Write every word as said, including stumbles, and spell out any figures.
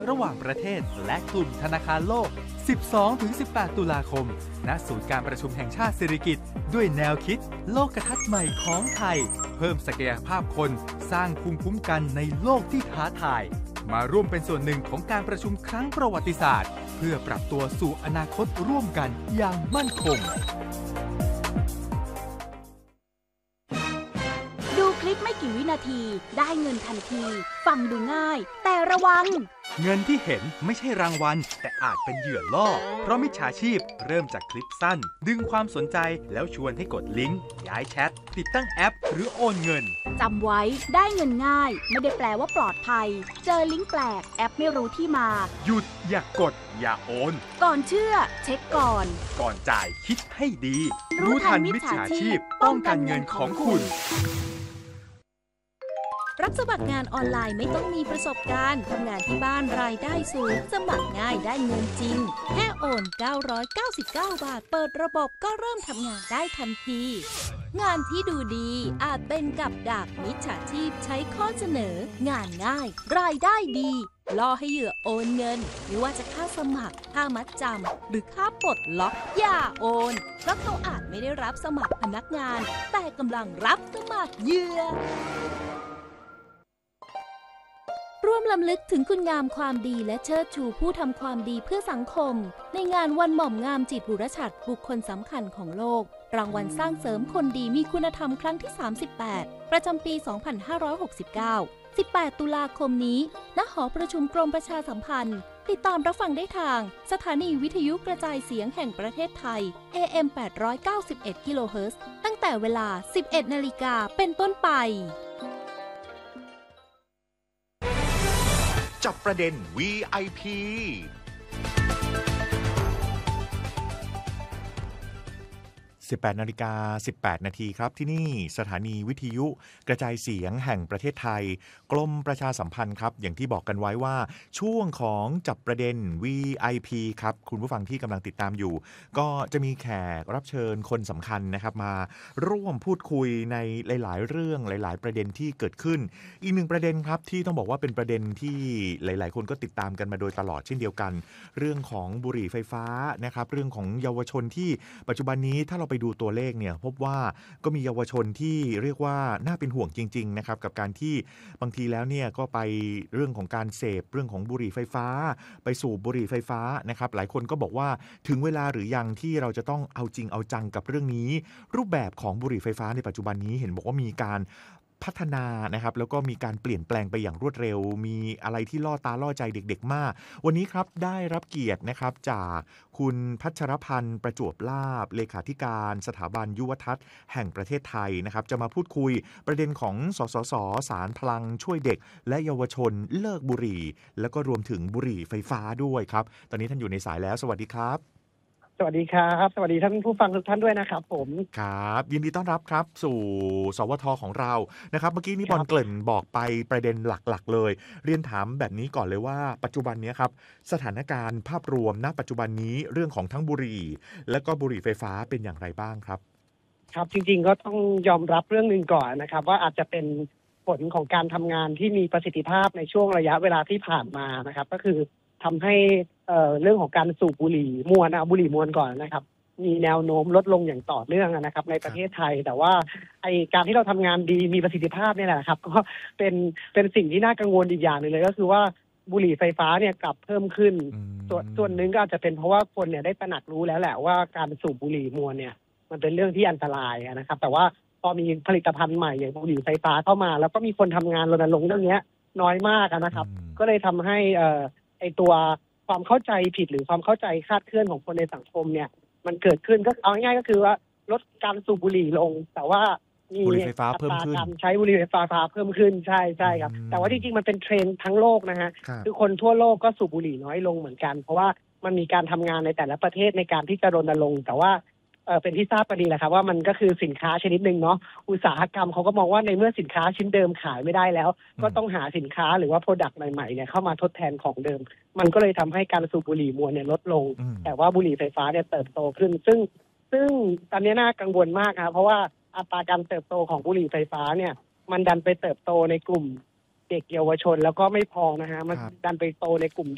ระหว่างประเทศและกลุ่มธนาคารโลก สิบสองถึงสิบแปด ตุลาคม ณ ศูนย์การประชุมแห่งชาติสิริกิติ์ด้วยแนวคิดโลกทัศน์ใหม่ของไทย เพิ่มศักยภาพคนสร้างภูมิคุ้มกันในโลกที่ท้าทาย มาร่วมเป็นส่วนหนึ่งของการประชุมครั้งประวัติศาสตร์ เพื่อปรับตัวสู่อนาคตร่วมกันอย่างมั่นคงดูคลิปไม่กี่วินาทีได้เงินทันทีฟังดูง่ายแต่ระวังเงินที่เห็นไม่ใช่รางวัลแต่อาจเป็นเหยื่อล่อเพราะมิจฉาชีพเริ่มจากคลิปสั้นดึงความสนใจแล้วชวนให้กดลิงก์ย้ายแชทติดตั้งแอปหรือโอนเงินจำไว้ได้เงินง่ายไม่ได้แปลว่าปลอดภัยเจอลิงก์แปลกแอปไม่รู้ที่มาหยุดอย่ากกดอย่าโอนก่อนเชื่อเช็คก่อนก่อนจ่ายคิดให้ดีรู้ทันมิจฉาชีพป้องกันเงินของคุณรับสมัครงานออนไลน์ไม่ต้องมีประสบการณ์ทำงานที่บ้านรายได้สูงสมัครง่ายได้เงินจริงแค่โอนเก้าร้อยเก้าสิบเก้าบาทเปิดระบบก็เริ่มทำงานได้ทันทีงานที่ดูดีอาจเป็นกับดักมิจฉาชีพใช้ข้อเสนองานง่ายรายได้ดีล่อให้เหยื่อโอนเงินไม่ว่าจะค่าสมัครค่ามัดจำหรือค่าปลดล็อกอย่าโอนเพราะเขาอาจไม่ได้รับสมัครพนักงานแต่กำลังรับสมัครเหยื่อร่วมรำลึกถึงคุณงามความดีและเชิดชูผู้ทำความดีเพื่อสังคมในงานวันหม่อมงามจิตบุรฉัตรบุคคลสำคัญของโลกรางวัลสร้างเสริมคนดีมีคุณธรรมครั้งที่สามสิบแปดประจำปี สองพันห้าร้อยหกสิบเก้า สิบแปด ตุลาคมนี้ณ หอประชุมกรมประชาสัมพันธ์ติดตามรับฟังได้ทางสถานีวิทยุกระจายเสียงแห่งประเทศไทย เอ เอ็ม แปดร้อยเก้าสิบเอ็ด กิโลเฮิรตซ์ตั้งแต่เวลา สิบเอ็ด นาฬิกาเป็นต้นไปจับประเด็น วี ไอ พีสิบแปด นาฬิกา สิบแปด นาทีครับที่นี่สถานีวิทยุกระจายเสียงแห่งประเทศไทยกรมประชาสัมพันธ์ครับอย่างที่บอกกันไว้ว่าช่วงของจับประเด็น วี ไอ พี ครับคุณผู้ฟังที่กำลังติดตามอยู่ก็จะมีแขกรับเชิญคนสำคัญนะครับมาร่วมพูดคุยในหลายๆเรื่องหลายๆประเด็นที่เกิดขึ้นอีกหนึ่งประเด็นครับที่ต้องบอกว่าเป็นประเด็นที่หลายๆคนก็ติดตามกันมาโดยตลอดเช่นเดียวกันเรื่องของบุหรี่ไฟฟ้านะครับเรื่องของเยาวชนที่ปัจจุบันนี้ถ้าเราไปดูตัวเลขเนี่ยพบว่าก็มีเยาวชนที่เรียกว่าน่าเป็นห่วงจริงๆนะครับกับการที่บางทีแล้วเนี่ยก็ไปเรื่องของการเสพเรื่องของบุหรี่ไฟฟ้าไปสู่บุหรี่ไฟฟ้านะครับหลายคนก็บอกว่าถึงเวลาหรือยังที่เราจะต้องเอาจริงเอาจังกับเรื่องนี้รูปแบบของบุหรี่ไฟฟ้าในปัจจุบันนี้เห็นบอกว่ามีการพัฒนานะครับแล้วก็มีการเปลี่ยนแปลงไปอย่างรวดเร็วมีอะไรที่ล่อตาล่อใจเด็กๆมากวันนี้ครับได้รับเกียรตินะครับจากคุณพัชรพันธ์ประจวบลาภเลขาธิการสถาบันยุวทัศน์แห่งประเทศไทยนะครับจะมาพูดคุยประเด็นของสสสสารพลังช่วยเด็กและเยาวชนเลิกบุหรี่แล้วก็รวมถึงบุหรี่ไฟฟ้าด้วยครับตอนนี้ท่านอยู่ในสายแล้วสวัสดีครับสวัสดีครับสวัสดีท่านผู้ฟังทุกท่านด้วยนะครับผมครับยินดีต้อนรับครับสู่สวทของเรานะครับเมื่อกี้นี้บอลเกริ่นบอกไปประเด็นหลักๆเลยเรียนถามแบบนี้ก่อนเลยว่าปัจจุบันนี้ครับสถานการณ์ภาพรวมณปัจจุบันนี้เรื่องของทั้งบุหรี่และก็บุหรี่ไฟฟ้าเป็นอย่างไรบ้างครับครับจริงๆก็ต้องยอมรับเรื่องนึงก่อนนะครับว่าอาจจะเป็นผลของการทำงานที่มีประสิทธิภาพในช่วงระยะเวลาที่ผ่านมานะครับก็คือทำให้เอ่อเรื่องของการสูบบุหรี่มวลเอาบุหรี่มวลก่อนนะครับมีแนวโน้มลดลงอย่างต่อเนื่องนะครับในประเทศไทยแต่ว่าไอการที่เราทำงานดีมีประสิทธิภาพนี่แหละครับก็เป็นเป็นสิ่งที่น่ากังวลอีกอย่างนึงเลยก็คือว่าบุหรี่ไฟฟ้าเนี่ยกลับเพิ่มขึ้นส่วนส่วนหนึ่งก็อาจจะเป็นเพราะว่าคนเนี่ยได้ตระหนักรู้แล้วแหละว่าการสูบบุหรี่มวลเนี่ยมันเป็นเรื่องที่อันตรายนะครับแต่ว่าพอมีผลิตภัณฑ์ใหม่อย่างบุหรี่ไฟฟ้าเข้ามาแล้วก็มีคนทำงานรณรงค์เรื่องนี้น้อยมากนะครับก็เลยทำให้เอ่อไอตัวความเข้าใจผิดหรือความเข้าใจคลาดเคลื่อนของคนในสังคมเนี่ยมันเกิดขึ้นก็เอาง่ายๆก็คือว่าลดการสูบบุหรี่ลงแต่ว่ามีบุหรี่ไฟฟ้าเพิ่มขึ้นการใช้บุหรี่ไฟฟ้าเพิ่มขึ้นใช่ใช่ครับแต่ว่าจริงๆมันเป็นเทรนด์ทั้งโลกนะฮะคือคนทั่วโลกก็สูบบุหรี่น้อยลงเหมือนกันเพราะว่ามันมีการทำงานในแต่ละประเทศในการที่จะรณรงค์แต่ว่าเออเป็นที่ทราบกันดีแหละครับว่ามันก็คือสินค้าชนิดหนึ่งเนาะอุตสาหกรรมเขาก็มองว่าในเมื่อสินค้าชิ้นเดิมขายไม่ได้แล้วก็ต้องหาสินค้าหรือว่าโปรดักต์ใหม่ๆเนี่ยเข้ามาทดแทนของเดิมมันก็เลยทำให้การสูบบุหรี่มวลเนี่ยลดลงแต่ว่าบุหรี่ไฟฟ้าเนี่ยเติบโตขึ้นซึ่งซึ่งตอนนี้น่ากังวลมากครับเพราะว่าอัตราการเติบโตของบุหรี่ไฟฟ้าเนี่ยมันดันไปเติบโตในกลุ่มเด็กเยาวชนแล้วก็ไม่พอนะฮะมันดันไปโตในกลุ่ม